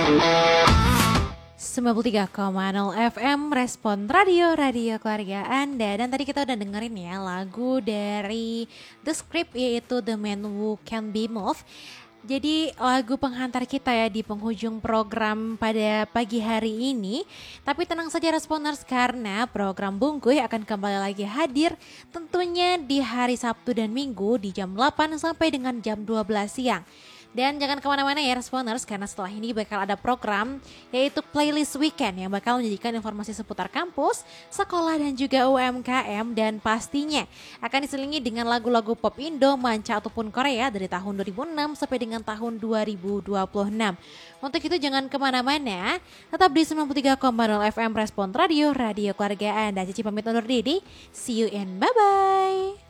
93,0 FM Respon Radio Keluarga Anda. Dan tadi kita udah dengerin ya lagu dari The Script, yaitu The Man Who Can Be Moved. Jadi lagu penghantar kita ya di penghujung program pada pagi hari ini. Tapi tenang saja Responers, karena program Bungkuy akan kembali lagi hadir tentunya di hari Sabtu dan Minggu di jam 8 sampai dengan jam 12 siang. Dan jangan kemana-mana ya Responers, karena setelah ini bakal ada program yaitu Playlist Weekend yang bakal menjadikan informasi seputar kampus, sekolah dan juga UMKM. Dan pastinya akan diselingi dengan lagu-lagu pop Indo, manca ataupun Korea dari tahun 2006 sampai dengan tahun 2026. Untuk itu jangan kemana-mana, tetap di 93,0 FM Respon Radio Keluarga Anda. Cici pamit undur diri, see you and bye-bye.